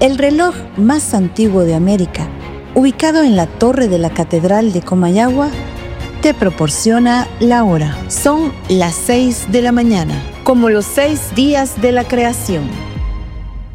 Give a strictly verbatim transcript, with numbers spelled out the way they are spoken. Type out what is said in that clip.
El reloj más antiguo de América, ubicado en la torre de la Catedral de Comayagua, te proporciona la hora. Son las seis de la mañana, como los seis días de la creación.